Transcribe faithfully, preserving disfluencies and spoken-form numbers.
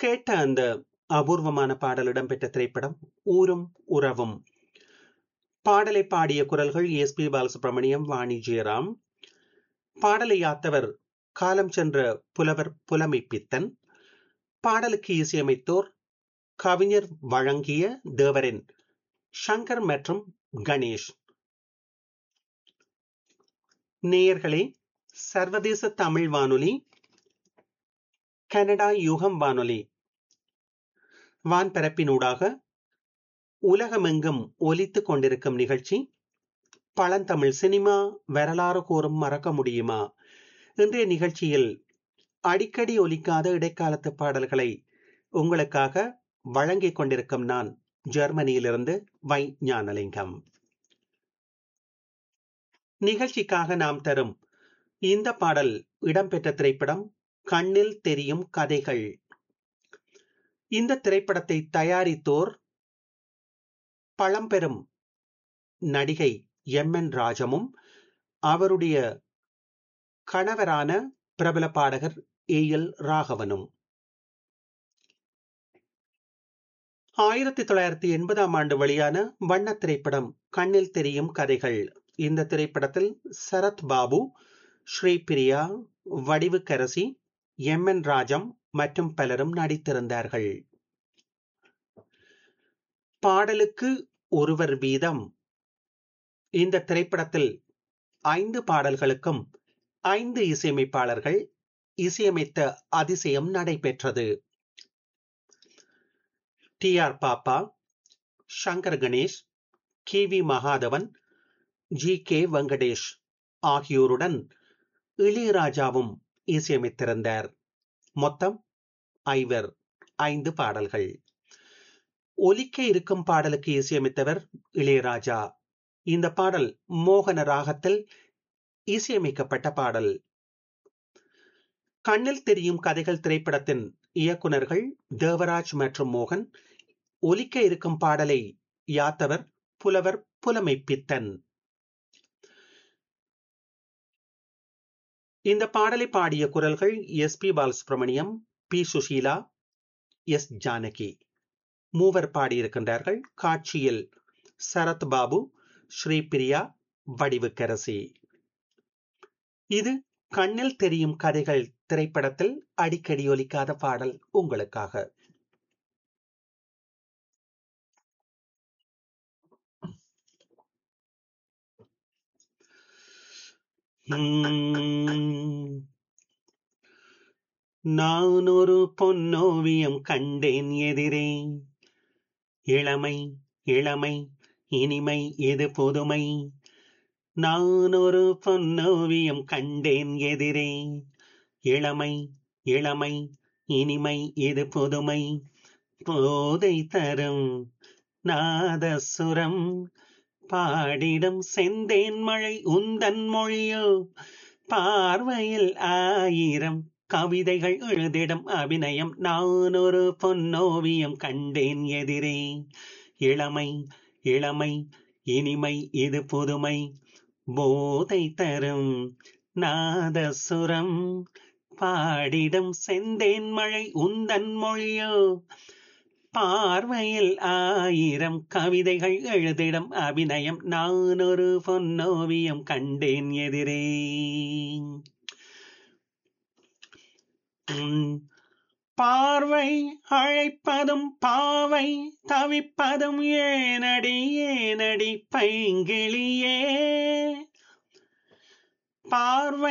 கேட்ட அந்த அபூர்வமான பாடல் இடம்பெற்ற திரைப்படம் ஊரும் உறவும். பாடலை பாடிய குரல்கள் எஸ் பி பாலசுப்ரமணியம், வாணி ஜெயராம். பாடலை யாத்தவர் காலம் சென்ற புலவர் புலமை பித்தன். பாடலுக்கு இசையமைத்தோர் கவிஞர் வழங்கிய தேவரின் சங்கர் மற்றும் கணேஷ். நேயர்களே, சர்வதேச தமிழ் வானொலி, கனடா யுகம் வானொலி வான்பரப்பினூடாக உலகமெங்கும் ஒலித்துக் கொண்டிருக்கும் நிகழ்ச்சி பழந்தமிழ் சினிமா வரலாறு கூறும் மறக்க முடியுமா. இன்றைய நிகழ்ச்சியில் அடிக்கடி ஒலிக்காத இடைக்காலத்து பாடல்களை உங்களுக்காக வழங்கிக் கொண்டிருக்கும் நான் ஜெர்மனியிலிருந்து வை ஞானலிங்கம். நிகழ்ச்சிக்காக நாம் தரும் இந்த பாடல் இடம்பெற்ற திரைப்படம் கண்ணில் தெரியும் கதைகள். இந்த திரைப்படத்தை தயாரித்தோர் பழம்பெரும் நடிகை எம் என் ராஜமும் அவருடைய கணவரான பிரபல பாடகர் ஏ எல் ராகவனும். ஆயிரத்தி தொள்ளாயிரத்தி எண்பதாம் ஆண்டு வெளியான வண்ண திரைப்படம் கண்ணில் தெரியும் கதைகள். இந்த திரைப்படத்தில் சரத் பாபு, ஸ்ரீபிரியா, வடிவுக்கரசி, எம் என் ராஜம் மற்றும் பலரும் நடித்திருந்தார்கள். பாடலுக்கு ஒருவர் வீதம் இந்த திரைப்படத்தில் ஐந்து பாடல்களுக்கும் ஐந்து இசையமைப்பாளர்கள் இசையமைத்த அதிசயம் நடைபெற்றது. டி ஆர் பாப்பா, Shankar Ganesh, K V Mahadevan, G K Venkatesh ஆகியோருடன் இளையராஜாவும் இசையமைத்திருந்தார். மொத்தம் ஐவர், ஐந்து பாடல்கள். ஒலிக்க இருக்கும் பாடலுக்கு இசையமைத்தவர் இளையராஜா. இந்த பாடல் மோகன ராகத்தில் இசையமைக்கப்பட்ட பாடல். கண்ணில் தெரியும் கதைகள் திரைப்படத்தின் இயக்குனர்கள் தேவராஜ் மற்றும் மோகன். ஒலிக்க இருக்கும் பாடலை யாத்தவர் புலவர் புலமை பித்தன். இந்த பாடலை பாடிய குரல்கள் S B Balasubramaniam, B Sushila, S Janaki. மூவர் பாடியிருக்கின்றார்கள். காட்சியில் சரத் பாபு, ஸ்ரீபிரியா, வடிவுக்கரசி. இது கண்ணில் தெரியும் கதைகள் திரைப்படத்தில் அடிக்கடி ஒலிக்காத பாடல் உங்களுக்காக. நான் ஒரு பொன்னோவியம் கண்டேன் எதிரே, இளமை இளமை இனிமை இது புதுமை. நான் ஒரு பொன்னோவியம் கண்டேன் எதிரே, இளமை இளமை இனிமை இது புதுமை. போதை தரும் நாதசுரம் பாடிடும் செந்தேன் மழை உந்தன் மொழியோ. பார்வையில் ஆயிரம் கவிதைகள் எழுதிடும் அபிநயம். நான் ஒரு பொன்னோவியம் கண்டேன் எதிரே, இளமை இளமை இனிமை இது புதுமை. போதை தரும் நாதசுரம் பாடிடும் செந்தேன் மழை உந்தன் மொழியோ. பார்வையில் ஆயிரம் கவிதைகள் எழுதிடும் அபிநயம். நான் ஒரு பொன்னோவியம் கண்டேன் எதிரே. பார்வை அழைப்பதும் பாவை தவிப்பதும் ஏனடி ஏனடி பைங்கிளியே. பார்வை